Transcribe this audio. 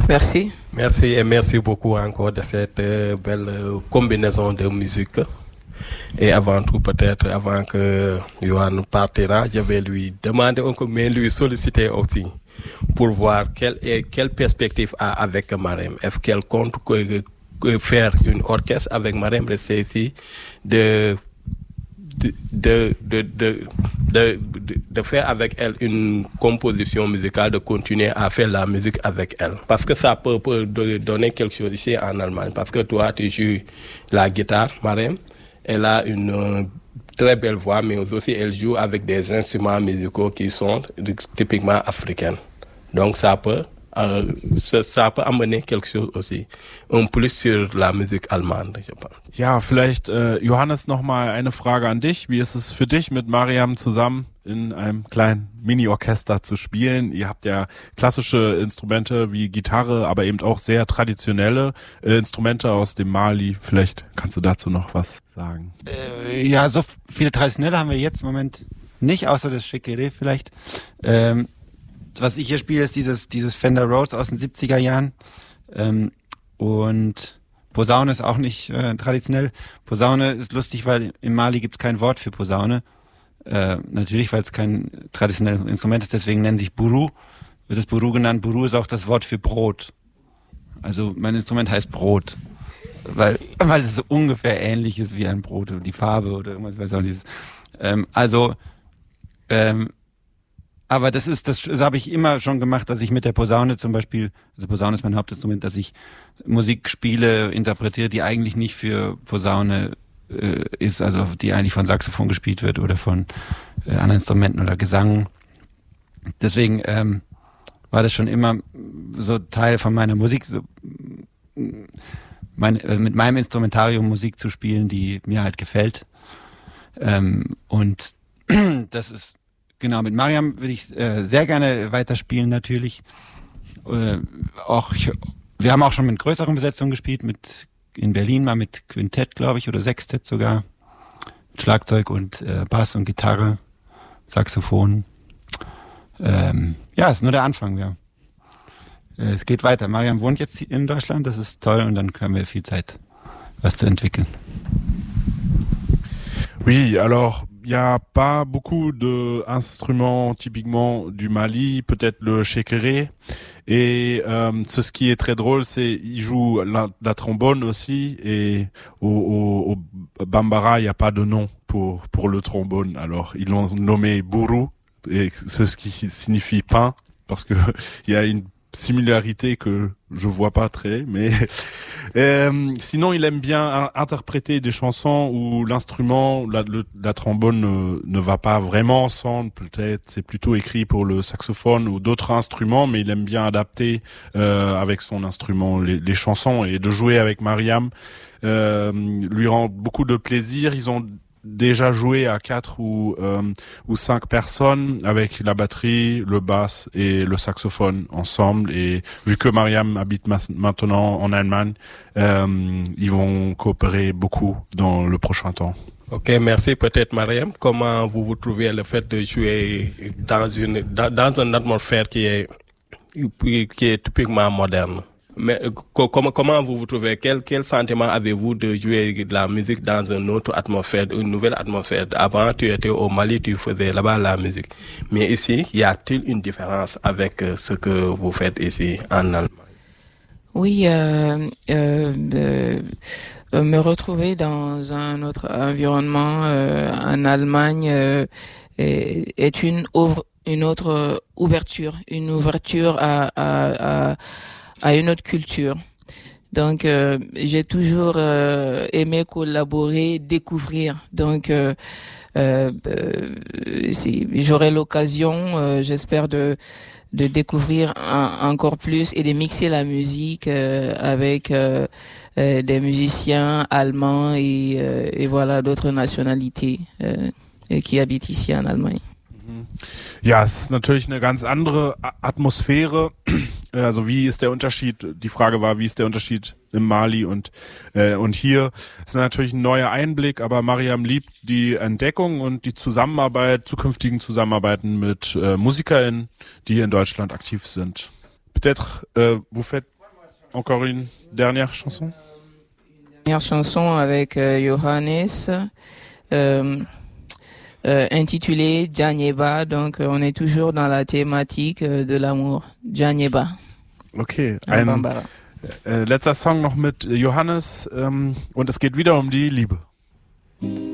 Merci. Merci et merci beaucoup encore de cette belle combinaison de musique. Et avant tout, peut-être, avant que Yohan partira, je vais lui demander encore, mais lui solliciter aussi, pour voir quelle perspective a avec Marème. Est-ce qu'elle compte faire une orchestre avec Marème Resséti de faire avec elle une composition musicale, de continuer à faire la musique avec elle. Parce que ça peut donner quelque chose ici en Allemagne. Parce que toi, tu joues la guitare, Marème. Elle a une très belle voix, mais aussi elle joue avec des instruments musicaux qui sont typiquement africains. Donc ça peut amener quelque chose aussi. Un plus sur la Musik allemande, je pense. Ja, vielleicht, Johannes, nochmal eine Frage an dich. Wie ist es für dich, mit Mariam zusammen in einem kleinen Mini-Orchester zu spielen? Ihr habt ja klassische Instrumente wie Gitarre, aber eben auch sehr traditionelle Instrumente aus dem Mali. Vielleicht kannst du dazu noch was sagen. Ja, so viele traditionelle haben wir jetzt im Moment nicht, außer das Shekere vielleicht. Was ich hier spiele, ist dieses Fender Rhodes aus den 70er Jahren. Und Posaune ist auch nicht traditionell. Posaune ist lustig, weil im Mali gibt es kein Wort für Posaune. Natürlich, weil es kein traditionelles Instrument ist, deswegen nennen sich Buru. Wird es Buru genannt. Buru ist auch das Wort für Brot. Also mein Instrument heißt Brot. Weil es so ungefähr ähnlich ist wie ein Brot, oder die Farbe oder irgendwas, weiß auch nicht. Aber das habe ich immer schon gemacht, dass ich mit der Posaune zum Beispiel, also Posaune ist mein Hauptinstrument, dass ich Musik spiele, interpretiere, die eigentlich nicht für Posaune ist, also die eigentlich von Saxophon gespielt wird oder von anderen Instrumenten oder Gesang. Deswegen war das schon immer so Teil von meiner Musik, so mit meinem Instrumentarium Musik zu spielen, die mir halt gefällt. Und das ist genau, mit Mariam würde ich sehr gerne weiterspielen natürlich. Wir haben auch schon mit größeren Besetzungen gespielt, in Berlin mal mit Quintett, glaube ich, oder Sextett sogar. Mit Schlagzeug und Bass und Gitarre, Saxophon. Ist nur der Anfang, ja. Es geht weiter. Mariam wohnt jetzt in Deutschland, das ist toll und dann haben wir viel Zeit, was zu entwickeln. Oui, alors, il n'y a pas beaucoup d'instruments typiquement du Mali, peut-être le shekere. Et ce qui est très drôle, c'est qu'il joue la trombone aussi. Et au Bambara, il n'y a pas de nom pour le trombone. Alors, ils l'ont nommé Buru, et ce qui signifie pain, parce que il y a une similarité que je vois pas très, mais sinon il aime bien interpréter des chansons où l'instrument, la trombone ne va pas vraiment ensemble, peut-être c'est plutôt écrit pour le saxophone ou d'autres instruments, mais il aime bien adapter avec son instrument les chansons, et de jouer avec Mariam lui rend beaucoup de plaisir. Ils ont déjà joué à 4 ou 5 personnes avec la batterie, le basse et le saxophone ensemble. Et vu que Mariam habite maintenant en Allemagne, ils vont coopérer beaucoup dans le prochain temps. Ok, merci. Peut-être Mariam, comment vous trouvez le fait de jouer dans une atmosphère qui est typiquement moderne? Mais comment vous trouvez, quel sentiment avez-vous de jouer de la musique dans une autre atmosphère, une nouvelle atmosphère? Avant, tu étais au Mali, tu faisais là-bas la musique. Mais ici, y a-t-il une différence avec ce que vous faites ici en Allemagne? Oui, me retrouver dans un autre environnement en Allemagne est une autre ouverture, une ouverture à une autre culture. Donc j'ai toujours aimé collaborer, découvrir. Donc si j'aurai l'occasion, j'espère de découvrir encore plus et de mixer la musique avec des musiciens allemands et voilà d'autres nationalités qui habitent ici en Allemagne. Ja, es ist natürlich eine ganz andere Atmosphäre. Also wie ist der Unterschied? Die Frage war, wie ist der Unterschied im Mali und hier? Es ist natürlich ein neuer Einblick, aber Mariam liebt die Entdeckung und die zukünftigen Zusammenarbeiten mit MusikerInnen, die in Deutschland aktiv sind. Peut-être vous faites encore une dernière chanson? Dernière chanson avec Johannes, intitulée Djanyeba. Donc on est toujours dans la thématique de l'amour. Djanyeba. Okay, ein letzter Song noch mit Johannes und es geht wieder um die Liebe.